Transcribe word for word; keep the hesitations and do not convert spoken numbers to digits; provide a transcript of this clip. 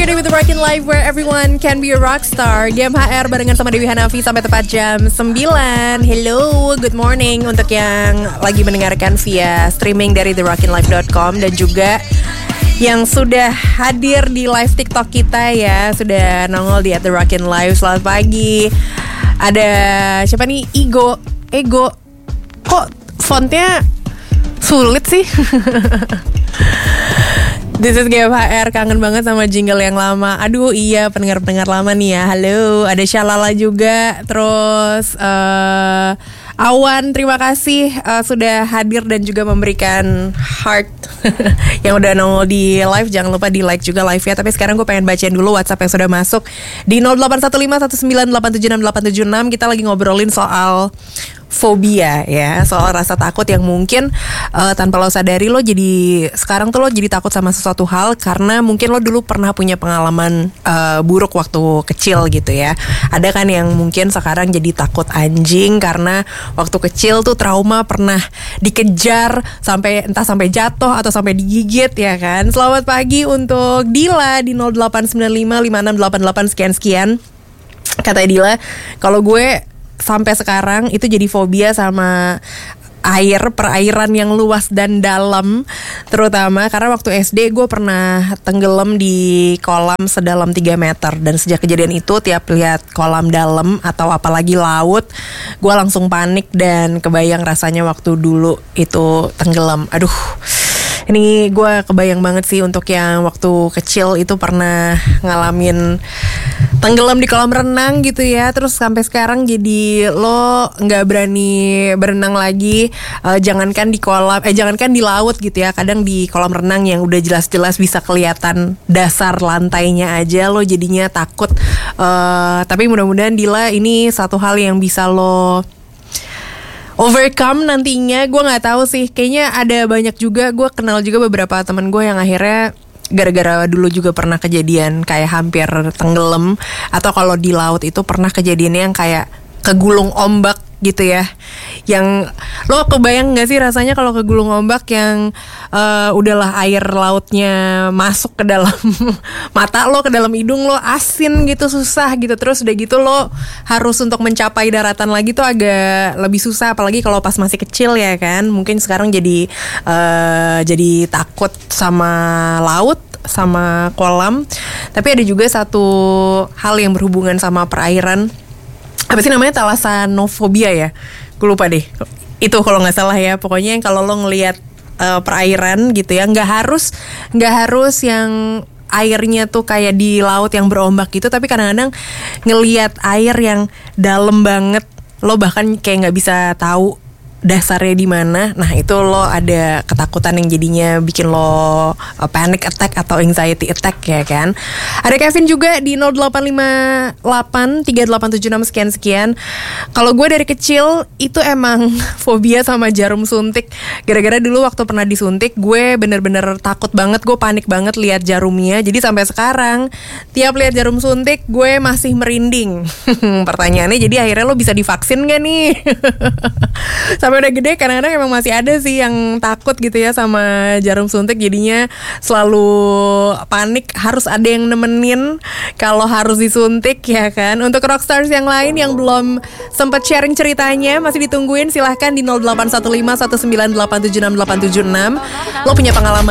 Yesterday with the Rockin' Life where everyone can be a rock star. G M H R barengan sama Dewi Hanafi sampai tepat jam sembilan. Hello, good morning untuk yang lagi mendengarkan via streaming dari the rockin life dot com dan juga yang sudah hadir di live TikTok kita ya, sudah nongol di at the Rockin' Life. Selamat pagi. Ada siapa nih? Ego. Ego. Kok fontnya sulit sih? This is G M H R, kangen banget sama jingle yang lama. Aduh iya, pendengar-pendengar lama nih ya. Halo, ada Shalala juga. Terus uh, Awan, terima kasih uh, sudah hadir dan juga memberikan heart yang udah nongol di live. Jangan lupa di like juga live ya. Tapi sekarang gue pengen bacain dulu WhatsApp yang sudah masuk di nol delapan satu lima satu sembilan delapan tujuh enam delapan tujuh enam. Kita lagi ngobrolin soal fobia ya, soal rasa takut yang mungkin uh, tanpa lo sadari lo jadi sekarang tuh lo jadi takut sama sesuatu hal karena mungkin lo dulu pernah punya pengalaman uh, buruk waktu kecil gitu ya. Ada kan yang mungkin sekarang jadi takut anjing karena waktu kecil tuh trauma pernah dikejar sampai entah sampai jatuh atau sampai digigit ya kan. Selamat pagi untuk Dila di nol delapan sembilan lima lima enam delapan delapan sekian sekian. Kata Dila, kalau gue sampai sekarang itu jadi fobia sama air, perairan yang luas dan dalam. Terutama karena waktu S D gue pernah tenggelam di kolam sedalam tiga meter. Dan sejak kejadian itu tiap lihat kolam dalam atau apalagi laut, gue langsung panik dan kebayang rasanya waktu dulu itu tenggelam. Aduh, ini gue kebayang banget sih untuk yang waktu kecil itu pernah ngalamin tenggelam di kolam renang gitu ya. Terus sampai sekarang jadi lo gak berani berenang lagi, uh, Jangankan di kolam Eh jangankan di laut gitu ya. Kadang di kolam renang yang udah jelas-jelas bisa kelihatan dasar lantainya aja lo jadinya takut. uh, Tapi mudah-mudahan Dila ini satu hal yang bisa lo overcome nantinya. Gue gak tahu sih, kayaknya ada banyak juga. Gue kenal juga beberapa teman gue yang akhirnya gara-gara dulu juga pernah kejadian kayak hampir tenggelam, atau kalau di laut itu pernah kejadiannya yang kayak kegulung ombak gitu ya. Yang lo kebayang gak sih rasanya kalau kegulung ombak yang uh, udahlah air lautnya masuk ke dalam mata lo, ke dalam hidung lo, asin gitu, susah gitu. Terus udah gitu lo harus untuk mencapai daratan lagi tuh agak lebih susah, apalagi kalau pas masih kecil ya kan. Mungkin sekarang jadi uh, jadi takut sama laut, sama kolam. Tapi ada juga satu hal yang berhubungan sama perairan. Apa sih namanya, thalassanophobia ya? Gue lupa deh. Itu kalau nggak salah ya. Pokoknya yang kalau lo ngelihat uh, perairan gitu ya, nggak harus nggak harus yang airnya tuh kayak di laut yang berombak gitu, tapi kadang-kadang ngelihat air yang dalam banget, lo bahkan kayak nggak bisa tahu dasarnya di mana. Nah itu lo ada ketakutan yang jadinya bikin lo uh, panic attack atau anxiety attack ya kan. Ada Kevin juga di nol delapan lima delapan tiga delapan tujuh enam sekian sekian. Kalau gue dari kecil itu emang fobia sama jarum suntik. Gara-gara dulu waktu pernah disuntik, gue bener-bener takut banget, gue panik banget lihat jarumnya. Jadi sampai sekarang tiap lihat jarum suntik gue masih merinding. Pertanyaannya, jadi akhirnya lo bisa divaksin gak nih? Sampai udah gede kadang-kadang emang masih ada sih yang takut gitu ya sama jarum suntik. Jadinya selalu panik, harus ada yang nemenin kalau harus disuntik ya kan. Untuk rockstars yang lain yang belum sempat sharing ceritanya, masih ditungguin, silahkan di nol delapan satu lima satu sembilan delapan tujuh enam delapan tujuh enam. Lo punya pengalaman